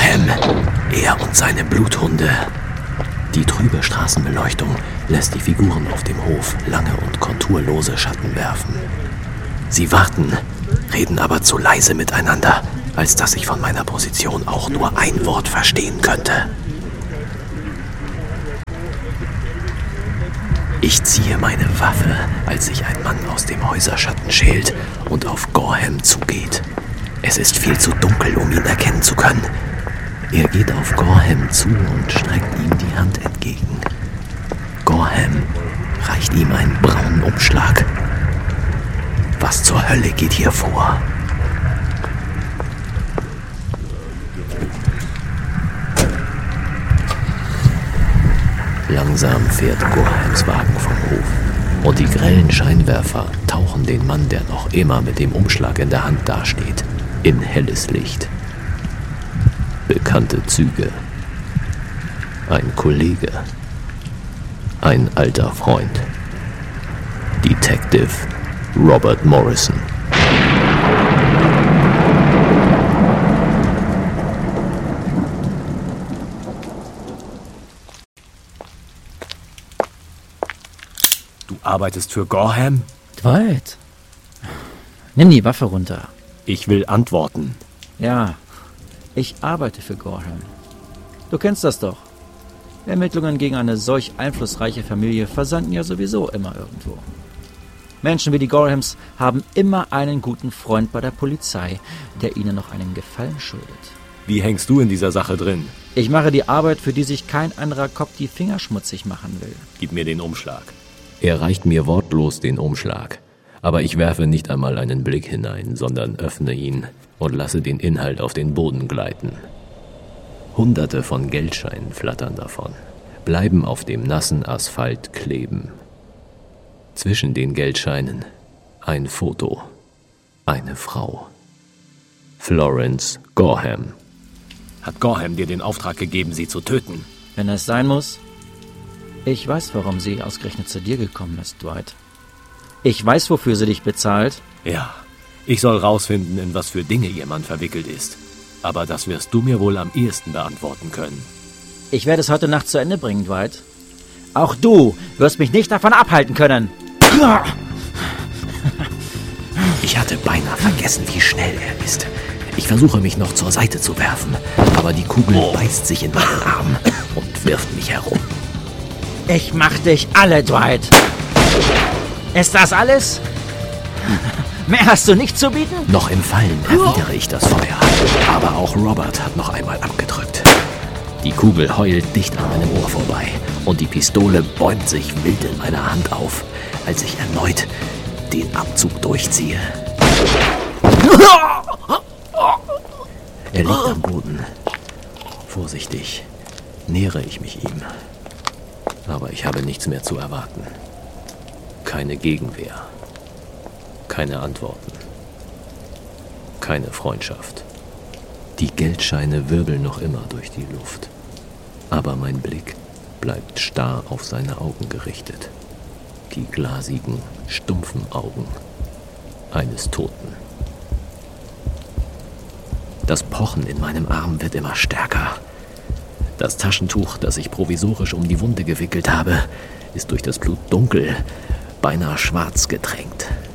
Gorham, er und seine Bluthunde. Die trübe Straßenbeleuchtung lässt die Figuren auf dem Hof lange und konturlose Schatten werfen. Sie warten, reden aber zu leise miteinander, als dass ich von meiner Position auch nur ein Wort verstehen könnte. Ich ziehe meine Waffe, als sich ein Mann aus dem Häuserschatten schält und auf Gorham zugeht. Es ist viel zu dunkel, um ihn erkennen zu können. Er geht auf Gorham zu und streckt ihm die Hand entgegen. Gorham reicht ihm einen braunen Umschlag. Was zur Hölle geht hier vor? Langsam fährt Gorhams Wagen vom Hof und die grellen Scheinwerfer tauchen den Mann, der noch immer mit dem Umschlag in der Hand dasteht, in helles Licht. Bekannte Züge. Ein Kollege. Ein alter Freund. Detective Robert Morrison. Du arbeitest für Gorham? Dwight, nimm die Waffe runter. Ich will antworten. Ja, ich arbeite für Gorham. Du kennst das doch. Ermittlungen gegen eine solch einflussreiche Familie versanden ja sowieso immer irgendwo. Menschen wie die Gorhams haben immer einen guten Freund bei der Polizei, der ihnen noch einen Gefallen schuldet. Wie hängst du in dieser Sache drin? Ich mache die Arbeit, für die sich kein anderer Kopf die Finger schmutzig machen will. Gib mir den Umschlag. Er reicht mir wortlos den Umschlag, aber ich werfe nicht einmal einen Blick hinein, sondern öffne ihn und lasse den Inhalt auf den Boden gleiten. Hunderte von Geldscheinen flattern davon, bleiben auf dem nassen Asphalt kleben. Zwischen den Geldscheinen ein Foto, eine Frau. Florence Gorham. Hat Gorham dir den Auftrag gegeben, sie zu töten? Wenn es sein muss. Ich weiß, warum sie ausgerechnet zu dir gekommen ist, Dwight. Ich weiß, wofür sie dich bezahlt. Ja, ich soll rausfinden, in was für Dinge ihr Mann verwickelt ist. Aber das wirst du mir wohl am ehesten beantworten können. Ich werde es heute Nacht zu Ende bringen, Dwight. Auch du wirst mich nicht davon abhalten können. Ich hatte beinahe vergessen, wie schnell er ist. Ich versuche mich noch zur Seite zu werfen, aber die Kugel beißt sich in meinen Arm und wirft mich herum. Ich mach dich alle, Dwight. Ist das alles? Mehr hast du nicht zu bieten? Noch im Fallen erwidere ich das Feuer, aber auch Robert hat noch einmal abgedrückt. Die Kugel heult dicht an meinem Ohr vorbei und die Pistole bäumt sich wild in meiner Hand auf, als ich erneut den Abzug durchziehe. Er liegt am Boden. Vorsichtig nähere ich mich ihm. Aber ich habe nichts mehr zu erwarten. Keine Gegenwehr. Keine Antworten. Keine Freundschaft. Die Geldscheine wirbeln noch immer durch die Luft. Aber mein Blick bleibt starr auf seine Augen gerichtet. Die glasigen, stumpfen Augen eines Toten. Das Pochen in meinem Arm wird immer stärker. Das Taschentuch, das ich provisorisch um die Wunde gewickelt habe, ist durch das Blut dunkel, beinahe schwarz getränkt.